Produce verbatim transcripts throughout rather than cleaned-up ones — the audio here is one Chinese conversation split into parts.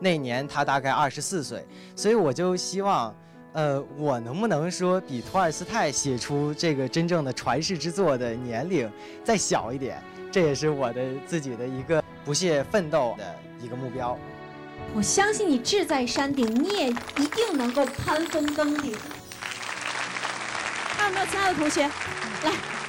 那年他大概二十四岁，所以我就希望，呃，我能不能说比托尔斯泰写出这个真正的传世之作的年龄再小一点？这也是我的自己的一个不懈奋斗的一个目标。 我相信你志在山顶，你也一定能够攀峰登顶。还有没有其他的同学？来。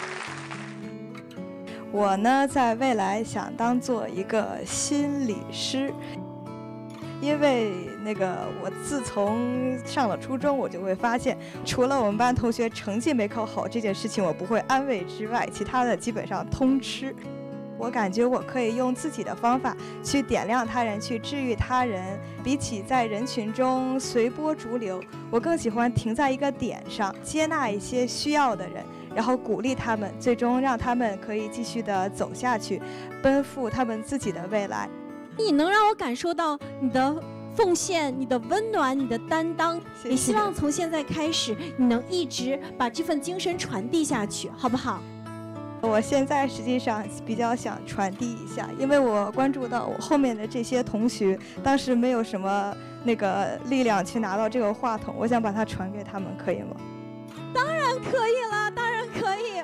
我呢，在未来想当做一个心理师，因为那个我自从上了初中，我就会发现，除了我们班同学成绩没考好这件事情我不会安慰之外，其他的基本上通吃。我感觉我可以用自己的方法去点亮他人，去治愈他人。比起在人群中随波逐流，我更喜欢停在一个点上，接纳一些需要的人，然后鼓励他们，最终让他们可以继续的走下去，奔赴他们自己的未来。 你能让我感受到你的奉献、你的温暖、你的担当， 谢谢。 也希望从现在开始，你能一直把这份精神传递下去，好不好？ 我现在实际上比较想传递一下，因为我关注到我后面的这些同学，当时没有什么那个力量去拿到这个话筒，我想把它传给他们，可以吗？ 当然可以了，当然可以。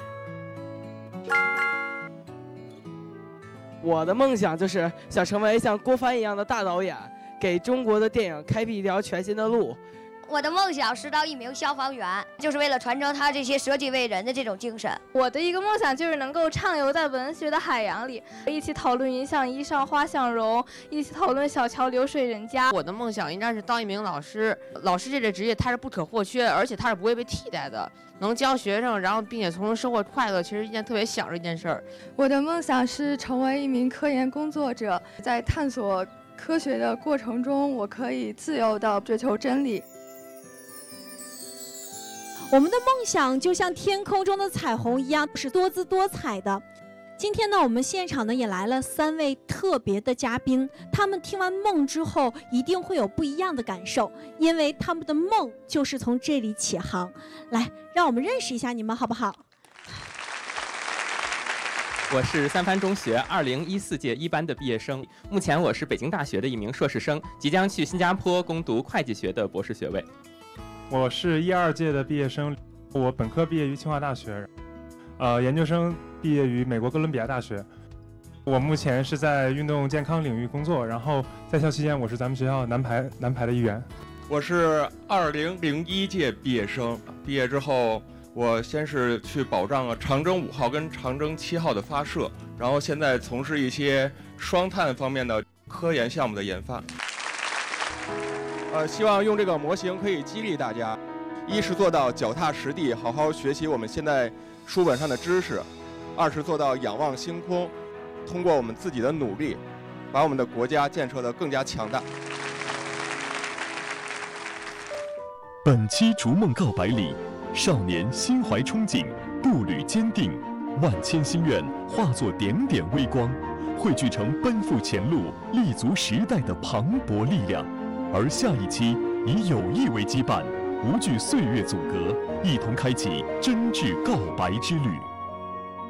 我的梦想就是想成为像郭帆一样的大导演，给中国的电影开辟一条全新的路。 我的梦想是当一名消防员，就是为了传承他这些舍己为人的这种精神。 我的一个梦想就是能够畅游在文学的海洋里，一起讨论云想衣裳花想容，一起讨论小桥流水人家。 我的梦想应该是当一名老师，老师这个职业它是不可或缺，而且它是不会被替代的，能教学生，然后并且从中收获快乐，其实是一件特别小的一件事儿。 我的梦想是成为一名科研工作者，在探索科学的过程中，我可以自由地追求真理。 我们的梦想就像天空中的彩虹一样，是多姿多彩的。今天呢，我们现场呢也来了三位特别的嘉宾，他们听完梦之后一定会有不一样的感受，因为他们的梦就是从这里起航。来，让我们认识一下你们好不好？ 我是三藩中学二零一四届一班的毕业生，目前我是北京大学的一名硕士生，即将去新加坡攻读会计学的博士学位。 我是一二届的毕业生，我本科毕业于清华大学，呃，研究生毕业于美国哥伦比亚大学。我目前是在运动健康领域工作，然后在校期间我是咱们学校男排男排的一员。 我是二零零一届毕业生，毕业之后我先是去保障了长征五号跟长征七号的发射，然后现在从事一些双碳方面的科研项目的研发。呃，希望用这个模型可以激励大家，一是做到脚踏实地，好好学习我们现在书本上的知识；二是做到仰望星空，通过我们自己的努力，把我们的国家建设得更加强大。 本期逐梦告白里，少年心怀憧憬，步履坚定，万千心愿化作点点微光，汇聚成奔赴前路、立足时代的磅礴力量。而下一期以友谊为羁绊，无惧岁月阻隔，一同开启真挚告白之旅。